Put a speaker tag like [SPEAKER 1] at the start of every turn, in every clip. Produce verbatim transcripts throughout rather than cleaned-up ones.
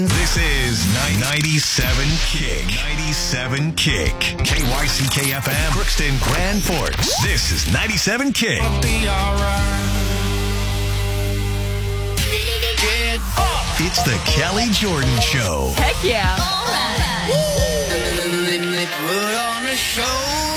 [SPEAKER 1] This is ninety-seven Kick. ninety-seven Kick. K Y C K F M, Crookston, Grand Forks. This is ninety-seven Kick.
[SPEAKER 2] I'll be alright. Get up.
[SPEAKER 1] It's the Kelly Jordan Show.
[SPEAKER 3] Heck yeah.
[SPEAKER 2] All right. They put on a show.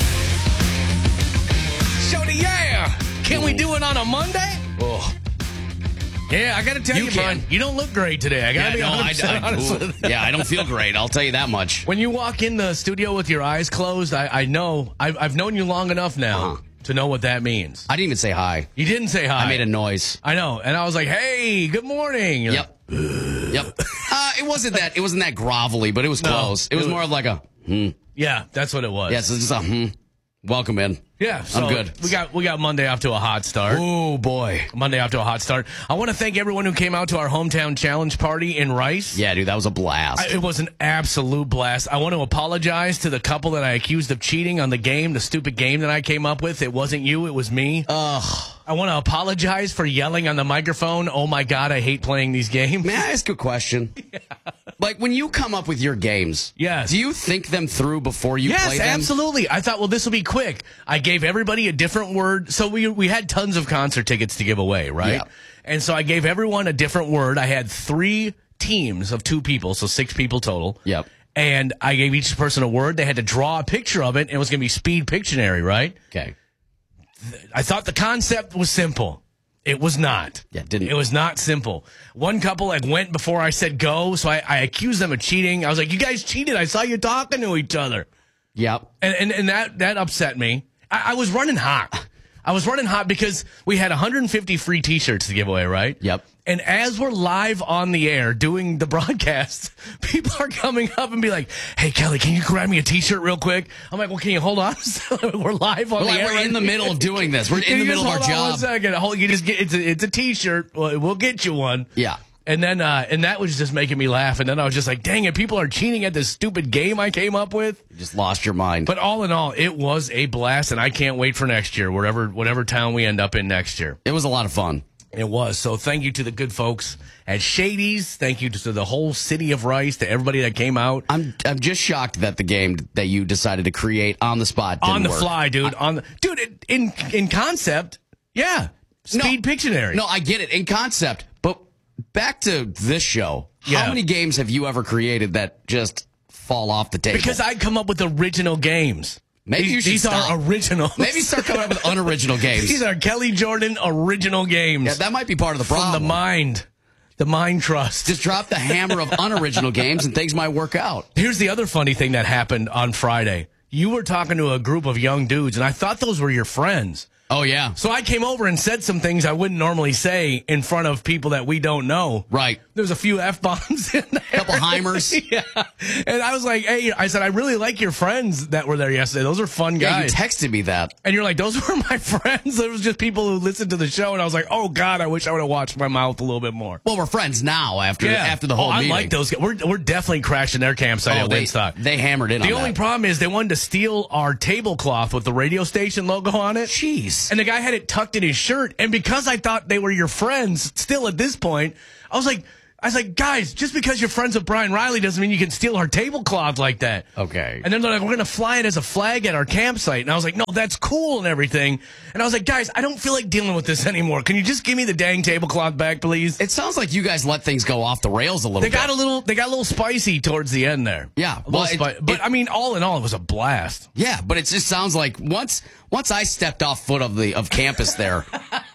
[SPEAKER 4] So, yeah. Can we do it on a Monday?
[SPEAKER 5] Oh.
[SPEAKER 4] Yeah, I got to tell you,
[SPEAKER 5] You
[SPEAKER 4] Brian,
[SPEAKER 5] can.
[SPEAKER 4] you don't look great today. I got to
[SPEAKER 5] Yeah,
[SPEAKER 4] be
[SPEAKER 5] no, I,
[SPEAKER 4] honest,
[SPEAKER 5] I,
[SPEAKER 4] honest
[SPEAKER 5] ooh,
[SPEAKER 4] with you.
[SPEAKER 5] yeah, I don't feel great. I'll tell you that much.
[SPEAKER 4] When you walk in the studio with your eyes closed, I, I know. I've, I've known you long enough now
[SPEAKER 5] Uh-huh.
[SPEAKER 4] to know what that means.
[SPEAKER 5] I didn't even say hi.
[SPEAKER 4] You didn't say hi.
[SPEAKER 5] I made a noise.
[SPEAKER 4] I know. And I was like, hey, good morning. You're
[SPEAKER 5] Yep. Yep. Uh, it wasn't that. It wasn't that grovelly, but it was
[SPEAKER 4] No,
[SPEAKER 5] close. It was
[SPEAKER 4] it was-
[SPEAKER 5] more of like a hmm.
[SPEAKER 4] like, yeah, that's what it was.
[SPEAKER 5] Yes, it's just a hmm. Welcome in.
[SPEAKER 4] Yeah, so
[SPEAKER 5] I'm good.
[SPEAKER 4] We got we got Monday off to a hot start.
[SPEAKER 5] Oh boy.
[SPEAKER 4] Monday off to a hot start. I want to thank everyone who came out to our hometown challenge party in Rice.
[SPEAKER 5] Yeah, dude, that was a blast.
[SPEAKER 4] I, it was an absolute blast. I want to apologize to the couple that I accused of cheating on the game, the stupid game that I came up with. It wasn't you, it was me.
[SPEAKER 5] Ugh.
[SPEAKER 4] I want to apologize for yelling on the microphone. Oh my God, I hate playing these games.
[SPEAKER 5] May I ask a question? Yeah. Like, when you come up with your games,
[SPEAKER 4] Yes.
[SPEAKER 5] do you think them through before you
[SPEAKER 4] Yes,
[SPEAKER 5] play them?
[SPEAKER 4] absolutely. I thought, well, this will be quick. I gave everybody a different word. So we we had tons of concert tickets to give away, right?
[SPEAKER 5] Yeah.
[SPEAKER 4] And so I gave everyone a different word. I had three teams of two people, so six people total.
[SPEAKER 5] Yep.
[SPEAKER 4] And I gave each person a word. They had to draw a picture of it, and it was going to be Speed Pictionary, right?
[SPEAKER 5] Okay.
[SPEAKER 4] I thought the concept was simple. It was not.
[SPEAKER 5] Yeah, it didn't.
[SPEAKER 4] It was not simple. One couple like went before I said go, so I, I accused them of cheating. I was like, "You guys cheated. I saw you talking to each other,"
[SPEAKER 5] Yep.
[SPEAKER 4] and and, and that that upset me. I, I was running hot. I was running hot because we had one hundred fifty free T-shirts to give away, right?
[SPEAKER 5] Yep.
[SPEAKER 4] And as we're live on the air doing the broadcast, people are coming up and be like, "Hey, Kelly, can you grab me a T-shirt real quick?" I'm like, "Well, can you hold on? We're live on
[SPEAKER 5] We're,
[SPEAKER 4] the
[SPEAKER 5] like,
[SPEAKER 4] air.
[SPEAKER 5] we're
[SPEAKER 4] right
[SPEAKER 5] in the
[SPEAKER 4] now."
[SPEAKER 5] middle of doing this. We're
[SPEAKER 4] Can
[SPEAKER 5] in the
[SPEAKER 4] you
[SPEAKER 5] middle of
[SPEAKER 4] just
[SPEAKER 5] our
[SPEAKER 4] hold on
[SPEAKER 5] job.
[SPEAKER 4] One second. Hold, you just get it's a, it's a T-shirt. Well, we'll get you one.
[SPEAKER 5] Yeah.
[SPEAKER 4] And then uh, and that was just making me laugh. And then I was just like, dang it, people are cheating at this stupid game I came up with.
[SPEAKER 5] You just lost your mind.
[SPEAKER 4] But all in all, it was a blast, and I can't wait for next year, wherever whatever town we end up in next year.
[SPEAKER 5] It was a lot of fun.
[SPEAKER 4] It was. So thank you to the good folks at Shady's. Thank you to the whole city of Rice, to everybody that came out.
[SPEAKER 5] I'm I'm just shocked that the game that you decided to create on the spot didn't
[SPEAKER 4] On the
[SPEAKER 5] work.
[SPEAKER 4] fly, dude. on the, Dude, it, in in concept, yeah. Speed
[SPEAKER 5] No.
[SPEAKER 4] Pictionary.
[SPEAKER 5] No, I get it in concept, but back to this show.
[SPEAKER 4] Yeah.
[SPEAKER 5] How many games have you ever created that just fall off the table?
[SPEAKER 4] Because I come up with original games.
[SPEAKER 5] Maybe
[SPEAKER 4] these,
[SPEAKER 5] you should
[SPEAKER 4] These
[SPEAKER 5] stop.
[SPEAKER 4] are original.
[SPEAKER 5] Maybe start coming up with unoriginal games.
[SPEAKER 4] These are Kelly Jordan original games.
[SPEAKER 5] Yeah, that might be part of the
[SPEAKER 4] from
[SPEAKER 5] problem.
[SPEAKER 4] the mind. The mind trust.
[SPEAKER 5] Just drop the hammer of unoriginal games and things might work out.
[SPEAKER 4] Here's the other funny thing that happened on Friday. You were talking to a group of young dudes, and I thought those were your friends.
[SPEAKER 5] Oh, yeah.
[SPEAKER 4] So I came over and said some things I wouldn't normally say in front of people that we don't know.
[SPEAKER 5] Right.
[SPEAKER 4] There's a few F-bombs in there.
[SPEAKER 5] A couple Heimers.
[SPEAKER 4] Yeah. And I was like, hey, I said, I really like your friends that were there yesterday. Those are fun
[SPEAKER 5] Yeah, you
[SPEAKER 4] guys.
[SPEAKER 5] texted me that.
[SPEAKER 4] And you're like, those were my friends. There was just people who listened to the show. And I was like, oh, God, I wish I would have watched my mouth a little bit more.
[SPEAKER 5] Well, we're friends now after after the whole
[SPEAKER 4] oh, I
[SPEAKER 5] meeting.
[SPEAKER 4] like those guys. We're, we're definitely crashing their campsite
[SPEAKER 5] Oh,
[SPEAKER 4] at
[SPEAKER 5] they,
[SPEAKER 4] Woodstock.
[SPEAKER 5] they hammered in
[SPEAKER 4] The
[SPEAKER 5] on
[SPEAKER 4] only
[SPEAKER 5] that.
[SPEAKER 4] problem is they wanted to steal our tablecloth with the radio station logo on it.
[SPEAKER 5] Jeez.
[SPEAKER 4] And the guy had it tucked in his shirt. And because I thought they were your friends still at this point, I was like, I was like, guys, just because you're friends with Brian Riley doesn't mean you can steal our tablecloth like that.
[SPEAKER 5] Okay.
[SPEAKER 4] And then they're like, we're going to fly it as a flag at our campsite. And I was like, no, that's cool and everything. And I was like, guys, I don't feel like dealing with this anymore. Can you just give me the dang tablecloth back, please?
[SPEAKER 5] It sounds like you guys let things go off the rails a little
[SPEAKER 4] They
[SPEAKER 5] bit.
[SPEAKER 4] got a little, they got a little spicy towards the end there.
[SPEAKER 5] Yeah,
[SPEAKER 4] A little
[SPEAKER 5] well, it-
[SPEAKER 4] spi- but
[SPEAKER 5] it-
[SPEAKER 4] I mean, all in all, it was a blast.
[SPEAKER 5] Yeah, but it just sounds like once once I stepped off foot of the of campus there,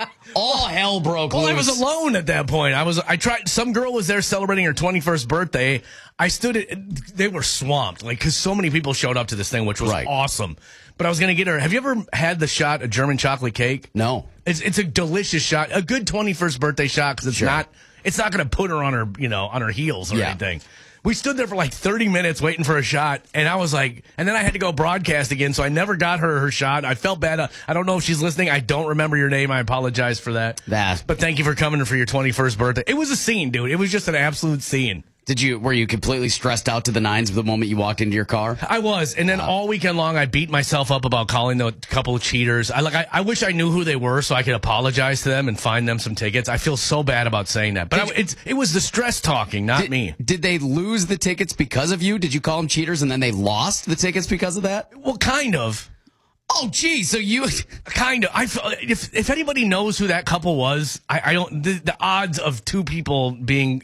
[SPEAKER 5] all hell broke
[SPEAKER 4] Well,
[SPEAKER 5] loose.
[SPEAKER 4] I was alone at that point. I was. I tried. Some girl was there celebrating her twenty-first birthday. I stood. At, they were swamped, like because so many people showed up to this thing, which was
[SPEAKER 5] Right.
[SPEAKER 4] awesome. But I was gonna get her. Have you ever had the shot of German chocolate cake?
[SPEAKER 5] No.
[SPEAKER 4] It's it's a delicious shot, a good twenty-first birthday shot because it's
[SPEAKER 5] Sure.
[SPEAKER 4] not. It's not gonna put her on her, you know, on her heels or
[SPEAKER 5] Yeah.
[SPEAKER 4] anything. We stood there for like thirty minutes waiting for a shot, and I was like, and then I had to go broadcast again, so I never got her her shot. I felt bad. I don't know if she's listening. I don't remember your name. I apologize for that.
[SPEAKER 5] That.
[SPEAKER 4] But thank you for coming for your twenty-first birthday. It was a scene, dude. It was just an absolute scene.
[SPEAKER 5] Did you? Were you completely stressed out to the nines the moment you walked into your car?
[SPEAKER 4] I was, and then uh, all weekend long, I beat myself up about calling the couple of cheaters. I like. I, I wish I knew who they were so I could apologize to them and find them some tickets. I feel so bad about saying that, but I, it's it was the stress talking, not
[SPEAKER 5] did,
[SPEAKER 4] me.
[SPEAKER 5] Did they lose the tickets because of you? Did you call them cheaters and then they lost the tickets because of that?
[SPEAKER 4] Well, kind of.
[SPEAKER 5] Oh, geez. So you
[SPEAKER 4] kind of. I if if anybody knows who that couple was, I, I don't. The, the odds of two people being.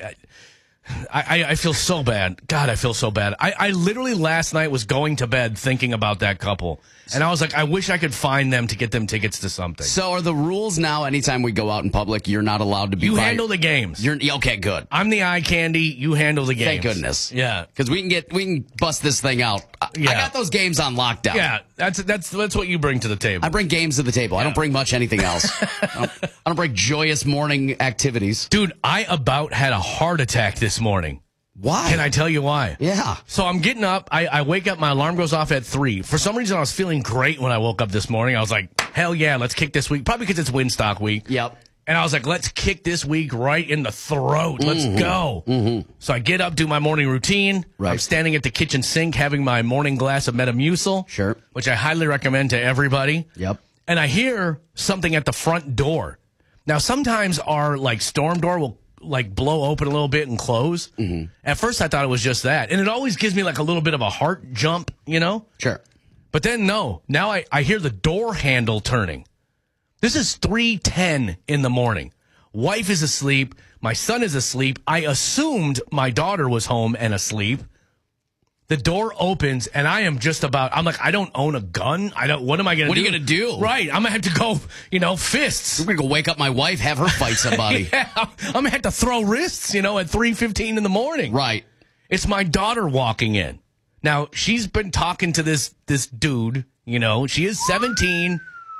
[SPEAKER 4] I, I feel so bad. God, I feel so bad. I, I literally last night was going to bed thinking about that couple. And I was like, I wish I could find them to get them tickets to something.
[SPEAKER 5] So are the rules now, anytime we go out in public, you're not allowed to be...
[SPEAKER 4] You
[SPEAKER 5] by,
[SPEAKER 4] handle the games.
[SPEAKER 5] You're Okay, good.
[SPEAKER 4] I'm the eye candy. You handle the games.
[SPEAKER 5] Thank goodness.
[SPEAKER 4] Yeah.
[SPEAKER 5] Because we can get we can bust this thing out.
[SPEAKER 4] Yeah.
[SPEAKER 5] I got those games on lockdown.
[SPEAKER 4] Yeah, that's that's that's what you bring to the table.
[SPEAKER 5] I bring games to the table. Yeah. I don't bring much anything else. I, don't, I don't bring joyous morning activities.
[SPEAKER 4] Dude, I about had a heart attack this morning.
[SPEAKER 5] Why?
[SPEAKER 4] Can I tell you why?
[SPEAKER 5] Yeah.
[SPEAKER 4] So I'm getting up. I, I wake up. My alarm goes off at three. For some reason, I was feeling great when I woke up this morning. I was like, hell yeah, let's kick this week. Probably because it's Winstock week.
[SPEAKER 5] Yep.
[SPEAKER 4] And I was like, let's kick this week right in the throat. Let's
[SPEAKER 5] mm-hmm.
[SPEAKER 4] go.
[SPEAKER 5] Mm-hmm.
[SPEAKER 4] So I get up, do my morning routine.
[SPEAKER 5] Right.
[SPEAKER 4] I'm standing at the kitchen sink having my morning glass of Metamucil.
[SPEAKER 5] Sure.
[SPEAKER 4] Which I highly recommend to everybody.
[SPEAKER 5] Yep.
[SPEAKER 4] And I hear something at the front door. Now, sometimes our like storm door will like blow open a little bit and close. Mm-hmm. At first, I thought it was just that. And it always gives me like a little bit of a heart jump, you know?
[SPEAKER 5] Sure.
[SPEAKER 4] But then, no. Now I, I hear the door handle turning. This is three ten in the morning. Wife is asleep. My son is asleep. I assumed my daughter was home and asleep. The door opens, and I am just about, I'm like, I don't own a gun. I don't, what am I going to do?
[SPEAKER 5] What are you going to do?
[SPEAKER 4] Right. I'm going to have to go, you know, fists.
[SPEAKER 5] I'm going to go wake up my wife, have her fight somebody.
[SPEAKER 4] Yeah, I'm going to have to throw wrists, you know, at three fifteen in the morning.
[SPEAKER 5] Right.
[SPEAKER 4] It's my daughter walking in. Now, she's been talking to this this dude, you know, she is seventeen,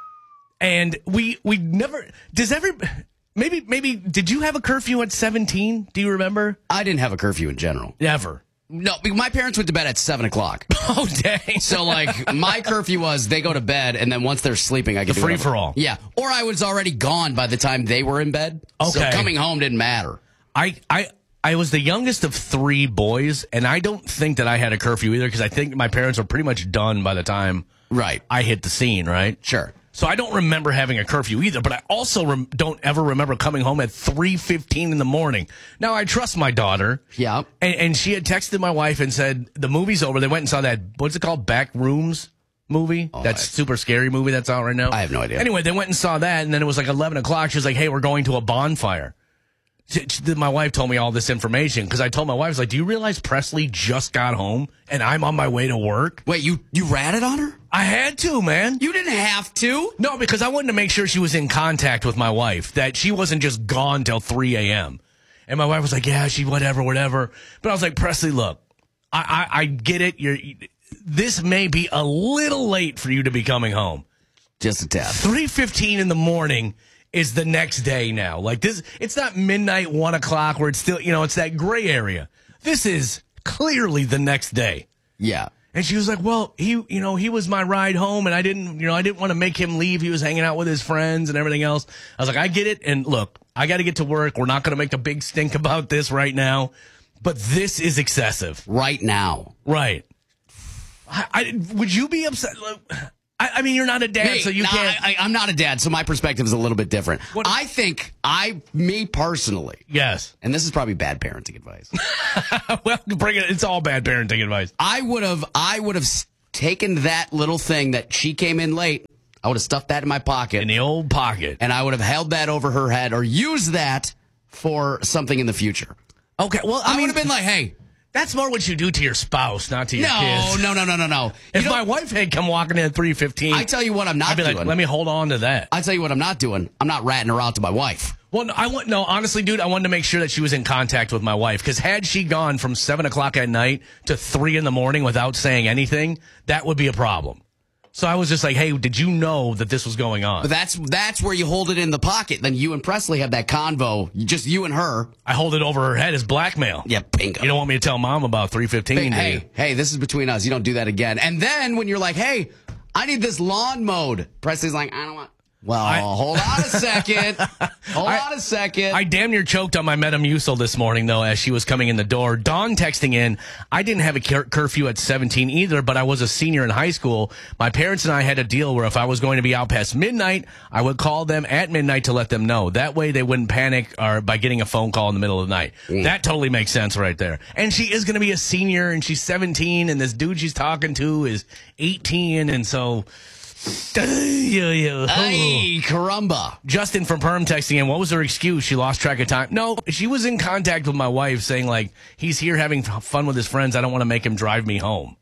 [SPEAKER 4] and we we never, does every, maybe, maybe, did you have a curfew at seventeen? Do you remember?
[SPEAKER 5] I didn't have a curfew in general.
[SPEAKER 4] Never.
[SPEAKER 5] No, my parents went to bed at seven o'clock.
[SPEAKER 4] Oh, dang.
[SPEAKER 5] So, like, my curfew was they go to bed, and then once they're sleeping, I could
[SPEAKER 4] the
[SPEAKER 5] do
[SPEAKER 4] free
[SPEAKER 5] whatever.
[SPEAKER 4] for all.
[SPEAKER 5] Yeah. Or I was already gone by the time they were in bed.
[SPEAKER 4] Okay.
[SPEAKER 5] So coming home didn't matter.
[SPEAKER 4] I, I, I was the youngest of three boys, and I don't think that I had a curfew either because I think my parents were pretty much done by the time
[SPEAKER 5] right.
[SPEAKER 4] I hit the scene, right?
[SPEAKER 5] Sure.
[SPEAKER 4] So I don't remember having a curfew either, but I also rem- don't ever remember coming home at three fifteen in the morning. Now, I trust my daughter.
[SPEAKER 5] Yeah.
[SPEAKER 4] And, and she had texted my wife and said, the movie's over. They went and saw that, what's it called, Back Rooms movie?
[SPEAKER 5] Oh,
[SPEAKER 4] that
[SPEAKER 5] I,
[SPEAKER 4] super scary movie that's out right now?
[SPEAKER 5] I have no idea.
[SPEAKER 4] Anyway, they went and saw that, and then it was like eleven o'clock. She was like, hey, we're going to a bonfire. She, she, my wife told me all this information because I told my wife, I was like, do you realize Presley just got home and I'm on my way to work?
[SPEAKER 5] Wait, you, you ratted on her?
[SPEAKER 4] I had to, man.
[SPEAKER 5] You didn't have to.
[SPEAKER 4] No, because I wanted to make sure she was in contact with my wife, that she wasn't just gone till three a.m. And my wife was like, yeah, she whatever, whatever. But I was like, Presley, look, I, I, I get it. You're, this may be a little late for you to be coming home.
[SPEAKER 5] Just a tad.
[SPEAKER 4] three fifteen in the morning is the next day now. Like this, it's not midnight, one o'clock where it's still, you know, it's that gray area. This is clearly the next day.
[SPEAKER 5] Yeah.
[SPEAKER 4] And she was like, well, he, you know, he was my ride home and I didn't, you know, I didn't want to make him leave. He was hanging out with his friends and everything else. I was like, I get it. And look, I got to get to work. We're not going to make a big stink about this right now, but this is excessive.
[SPEAKER 5] Right now.
[SPEAKER 4] Right. I, I would you be upset? I, I mean, you're not a dad,
[SPEAKER 5] Me,
[SPEAKER 4] so you
[SPEAKER 5] no,
[SPEAKER 4] can't.
[SPEAKER 5] I, I'm not a dad, so my perspective is a little bit different.
[SPEAKER 4] What?
[SPEAKER 5] I think I, me personally,
[SPEAKER 4] Yes.
[SPEAKER 5] and this is probably bad parenting advice.
[SPEAKER 4] Well, bring it. It's all bad parenting advice.
[SPEAKER 5] I would have, I would have taken that little thing that she came in late. I would have stuffed that in my pocket,
[SPEAKER 4] In the old pocket.
[SPEAKER 5] and I would have held that over her head or used that for something in the future.
[SPEAKER 4] Okay. Well, I,
[SPEAKER 5] I,
[SPEAKER 4] mean,
[SPEAKER 5] would have been like, hey.
[SPEAKER 4] that's more what you do to your spouse, not to your
[SPEAKER 5] No,
[SPEAKER 4] kids.
[SPEAKER 5] no, no, no, no, no.
[SPEAKER 4] If
[SPEAKER 5] You
[SPEAKER 4] my
[SPEAKER 5] know,
[SPEAKER 4] wife had come walking in at three fifteen,
[SPEAKER 5] I tell you what I'm not
[SPEAKER 4] I'd be
[SPEAKER 5] doing.
[SPEAKER 4] like, let me hold on to that.
[SPEAKER 5] I tell you what I'm not doing. I'm not ratting her out to my wife.
[SPEAKER 4] Well, no, I want no. Honestly, dude, I wanted to make sure that she was in contact with my wife because had she gone from seven o'clock at night to three in the morning without saying anything, that would be a problem. So I was just like, hey, did you know that this was going on?
[SPEAKER 5] But that's that's where you hold it in the pocket. Then you and Presley have that convo, just you and her.
[SPEAKER 4] I hold it over her head as blackmail.
[SPEAKER 5] Yeah, bingo.
[SPEAKER 4] You don't want me to tell mom about three fifteen,
[SPEAKER 5] Hey,
[SPEAKER 4] do
[SPEAKER 5] hey,
[SPEAKER 4] you?
[SPEAKER 5] hey, this is between us. You don't do that again. And then when you're like, hey, I need this lawn mowed, Presley's like, I don't want. Well,
[SPEAKER 4] I-
[SPEAKER 5] hold on a second. Hold
[SPEAKER 4] I-
[SPEAKER 5] on a second.
[SPEAKER 4] I damn near choked on my Metamucil this morning, though, as she was coming in the door. Dawn texting in, I didn't have a cur- curfew at seventeen either, but I was a senior in high school. My parents and I had a deal where if I was going to be out past midnight, I would call them at midnight to let them know. That way they wouldn't panic or by getting a phone call in the middle of the night. Mm. That totally makes sense right there. And she is going to be a senior, and she's seventeen, and this dude she's talking to is eighteen, and so...
[SPEAKER 5] Hey, caramba.
[SPEAKER 4] Justin from Perm texting in, what was her excuse? She lost track of time. No, she was in contact with my wife saying, like, he's here having fun with his friends. I don't want to make him drive me home.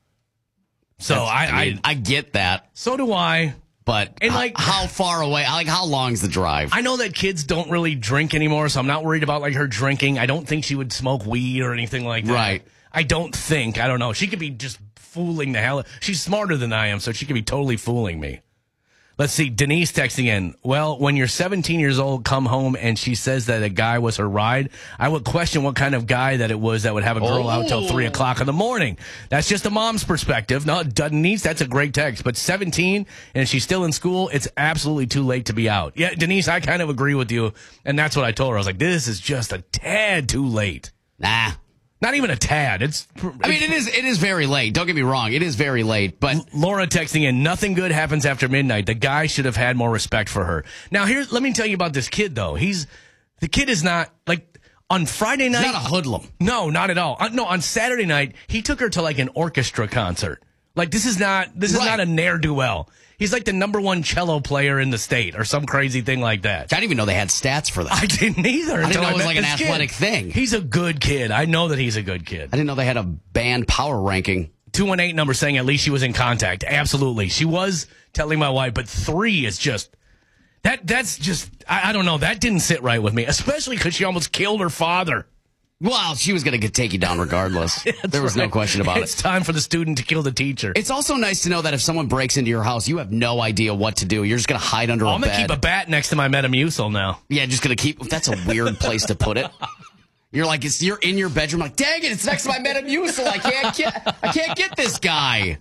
[SPEAKER 4] So I,
[SPEAKER 5] I, mean, I I get that.
[SPEAKER 4] So do I.
[SPEAKER 5] But
[SPEAKER 4] and
[SPEAKER 5] h-
[SPEAKER 4] like,
[SPEAKER 5] how far away? Like, how long's the drive?
[SPEAKER 4] I know that kids don't really drink anymore, so I'm not worried about like her drinking. I don't think she would smoke weed or anything like that.
[SPEAKER 5] Right.
[SPEAKER 4] I don't think. I don't know. She could be just fooling the hell. She's smarter than I am, so she could be totally fooling me. Let's see. Denise texting in. Well, when you're seventeen years old, come home and she says that a guy was her ride, I would question what kind of guy that it was that would have a girl
[SPEAKER 5] Oh.
[SPEAKER 4] out till three o'clock in the morning. That's just a mom's perspective. No, Denise, that's a great text. But seventeen and she's still in school, it's absolutely too late to be out. Yeah, Denise, I kind of agree with you. And that's what I told her. I was like, this is just a tad too late.
[SPEAKER 5] Nah.
[SPEAKER 4] Not even a tad. It's.
[SPEAKER 5] I mean, it is it is very late. Don't get me wrong. It is very late. But
[SPEAKER 4] Laura texting in, nothing good happens after midnight. The guy should have had more respect for her. Now, here, let me tell you about this kid, though. He's the kid is not like on Friday night.
[SPEAKER 5] he's not a hoodlum.
[SPEAKER 4] No, not at all. Uh, no, on Saturday night, he took her to like an orchestra concert. Like this is not this is
[SPEAKER 5] Right.
[SPEAKER 4] not a ne'er-do-well. He's like the number one cello player in the state or some crazy thing like that.
[SPEAKER 5] I didn't even know they had stats for that.
[SPEAKER 4] I didn't either.
[SPEAKER 5] I didn't
[SPEAKER 4] until
[SPEAKER 5] know it was
[SPEAKER 4] met
[SPEAKER 5] like an
[SPEAKER 4] this kid.
[SPEAKER 5] athletic thing.
[SPEAKER 4] He's a good kid. I know that he's a good kid.
[SPEAKER 5] I didn't know they had a band power ranking.
[SPEAKER 4] two one eight number saying at least she was in contact. Absolutely. She was telling my wife, but three is just, that. that's just, I, I don't know. That didn't sit right with me, especially because she almost killed her father.
[SPEAKER 5] Well, she was going to take you down regardless. There was no
[SPEAKER 4] right.
[SPEAKER 5] question about
[SPEAKER 4] It's
[SPEAKER 5] it.
[SPEAKER 4] time for the student to kill the teacher.
[SPEAKER 5] It's also nice to know that if someone breaks into your house, you have no idea what to do. You're just going to hide under
[SPEAKER 4] I'm
[SPEAKER 5] a
[SPEAKER 4] going to
[SPEAKER 5] bed.
[SPEAKER 4] keep a bat next to my Metamucil now.
[SPEAKER 5] Yeah, just going to keep. That's a weird place to put it. You're like, it's, you're in your bedroom, like, dang it, it's next to my Metamucil. I can't get, I can't get this guy.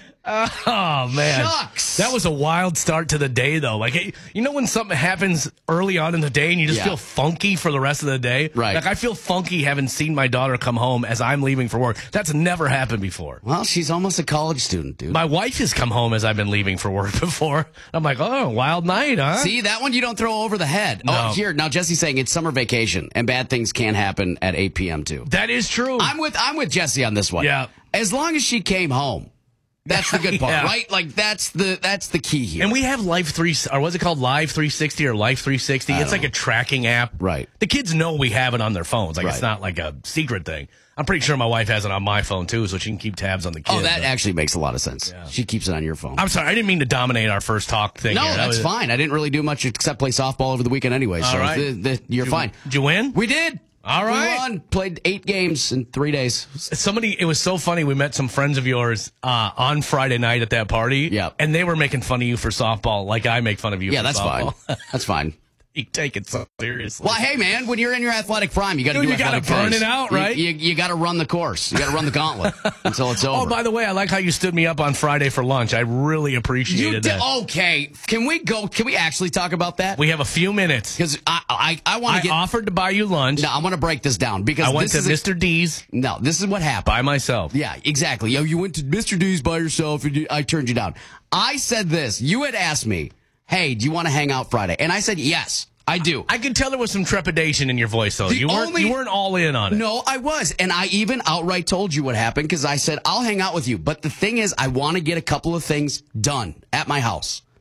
[SPEAKER 4] Oh, man.
[SPEAKER 5] Shucks.
[SPEAKER 4] That was a wild start to the day, though. Like, hey, you know when something happens early on in the day and you just
[SPEAKER 5] Yeah.
[SPEAKER 4] feel funky for the rest of the day?
[SPEAKER 5] Right.
[SPEAKER 4] Like, I feel funky having seen my daughter come home as I'm leaving for work. That's never happened before.
[SPEAKER 5] Well, she's almost a college student, dude.
[SPEAKER 4] My wife has come home as I've been leaving for work before. I'm like, oh, wild night, huh?
[SPEAKER 5] See, that one you don't throw over the head.
[SPEAKER 4] No.
[SPEAKER 5] Oh, here, now Jesse's saying it's summer vacation and bad things can happen at eight p.m. too.
[SPEAKER 4] That is true.
[SPEAKER 5] I'm with I'm with Jesse on this one.
[SPEAKER 4] Yeah.
[SPEAKER 5] As long as she came home. That's the good part,
[SPEAKER 4] Yeah.
[SPEAKER 5] right? Like that's the that's the key here.
[SPEAKER 4] And we have Live three, or what's it called, Live three sixty or Life three sixty?
[SPEAKER 5] I
[SPEAKER 4] It's
[SPEAKER 5] don't
[SPEAKER 4] like a tracking app.
[SPEAKER 5] Right.
[SPEAKER 4] The kids know we have it on their phones. Like, it's
[SPEAKER 5] Right.
[SPEAKER 4] not like a secret thing. I'm pretty sure my wife has it on my phone, too, so she can keep tabs on the kids.
[SPEAKER 5] Oh, that
[SPEAKER 4] But-
[SPEAKER 5] actually makes a lot of sense. She keeps it on your phone.
[SPEAKER 4] I'm sorry. I didn't mean to dominate our first talk thing.
[SPEAKER 5] no,
[SPEAKER 4] here. That
[SPEAKER 5] that's
[SPEAKER 4] was-
[SPEAKER 5] fine. I didn't really do much except play softball over the weekend anyway. So
[SPEAKER 4] All right.
[SPEAKER 5] the, the, you're
[SPEAKER 4] Did-
[SPEAKER 5] fine.
[SPEAKER 4] Did you win?
[SPEAKER 5] We did.
[SPEAKER 4] All right.
[SPEAKER 5] We won. Played eight games in three days.
[SPEAKER 4] Somebody, it was so funny. We met some friends of yours uh, on Friday night at that party.
[SPEAKER 5] Yeah.
[SPEAKER 4] And they were making fun of you for softball, like I make fun of you
[SPEAKER 5] Yeah,
[SPEAKER 4] for
[SPEAKER 5] that's
[SPEAKER 4] softball.
[SPEAKER 5] fine. That's fine.
[SPEAKER 4] You take it so seriously.
[SPEAKER 5] Well, hey, man, when you're in your athletic prime, you got to
[SPEAKER 4] Dude,
[SPEAKER 5] do
[SPEAKER 4] you gotta
[SPEAKER 5] athletic
[SPEAKER 4] burn
[SPEAKER 5] things.
[SPEAKER 4] it out,
[SPEAKER 5] You-
[SPEAKER 4] right?
[SPEAKER 5] You, you, got to run the course. You got to run the gauntlet until it's over.
[SPEAKER 4] Oh, by the way, I like how you stood me up on Friday for lunch. I really
[SPEAKER 5] you
[SPEAKER 4] appreciated
[SPEAKER 5] did,
[SPEAKER 4] that.
[SPEAKER 5] okay. Can we go? Can we actually talk about that?
[SPEAKER 4] We have a few minutes.
[SPEAKER 5] Because I, I, I want
[SPEAKER 4] I
[SPEAKER 5] to get.
[SPEAKER 4] offered to buy you lunch.
[SPEAKER 5] No, I want to break this down because
[SPEAKER 4] I went
[SPEAKER 5] this
[SPEAKER 4] to
[SPEAKER 5] is a-
[SPEAKER 4] Mister D's
[SPEAKER 5] no, this is what happened.
[SPEAKER 4] by myself.
[SPEAKER 5] Yeah, exactly. Yo, you went to Mister D's by yourself and you, I turned you down. I said this. You had asked me, hey, do you want to hang out Friday? And I said, yes, I do.
[SPEAKER 4] I could tell there was some trepidation in your voice, though.
[SPEAKER 5] The
[SPEAKER 4] You weren't,
[SPEAKER 5] only-
[SPEAKER 4] you weren't all in on it.
[SPEAKER 5] No, I was. And I even outright told you what happened because I said, I'll hang out with you. But the thing is, I want to get a couple of things done at my house.